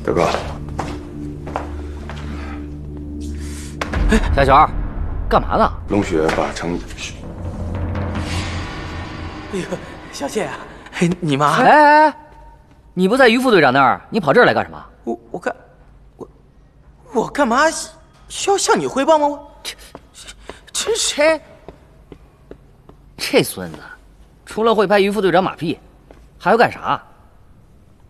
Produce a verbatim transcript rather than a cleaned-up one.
大哥， 小熊，干嘛呢？ 龙雪把成…… 哎呦，小谢啊，你妈！ 哎哎哎，你不在于副队长那儿，你跑这儿来干什么？ 我我干，我我干嘛需要向你汇报吗？我这真是…… 这孙子，除了会拍于副队长马屁，还要干啥？